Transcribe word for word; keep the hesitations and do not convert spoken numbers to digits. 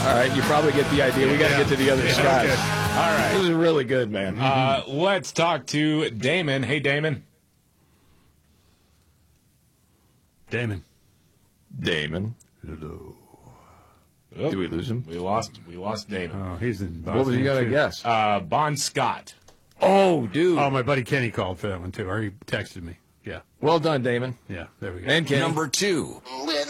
All right, you probably get the idea. We got to Yeah. get to the other Yeah, Scott. okay. All right. This is really good, man. Uh, let's talk to Damon. Hey, Damon. Damon. Damon. Hello. Oh, Did we lose him? We lost. We lost Damon. Oh, he's in Boston. What was you got to too. guess? Uh, Bon Scott. Oh, dude. Oh, my buddy Kenny called for that one, too. Or he texted me. Yeah. Well done, Damon. Yeah, there we go. And Kenny. Number two.